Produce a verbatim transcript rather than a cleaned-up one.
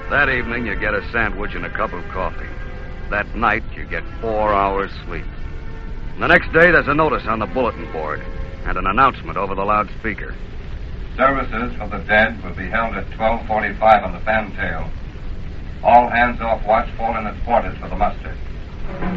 That evening, you get a sandwich and a cup of coffee. That night, you get four hours sleep. And the next day, there's a notice on the bulletin board and an announcement over the loudspeaker. Services for the dead will be held at twelve forty-five on the Fantail. All hands off watch fall in at quarters for the muster.